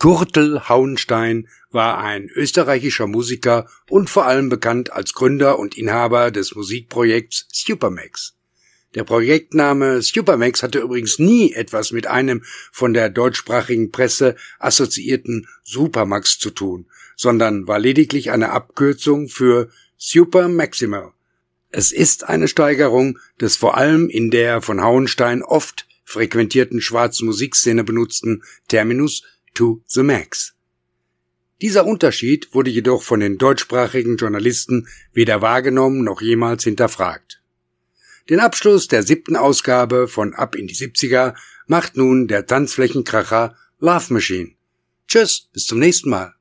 Kurtel Hauenstein war ein österreichischer Musiker und vor allem bekannt als Gründer und Inhaber des Musikprojekts Supermax. Der Projektname Supermax hatte übrigens nie etwas mit einem von der deutschsprachigen Presse assoziierten Supermax zu tun, sondern war lediglich eine Abkürzung für Super Maximal. Es ist eine Steigerung des vor allem in der von Hauenstein oft frequentierten schwarzen Musikszene benutzten Terminus to the max. Dieser Unterschied wurde jedoch von den deutschsprachigen Journalisten weder wahrgenommen noch jemals hinterfragt. Den Abschluss der 7. Ausgabe von Ab in die 70er macht nun der Tanzflächenkracher Love Machine. Tschüss, bis zum nächsten Mal.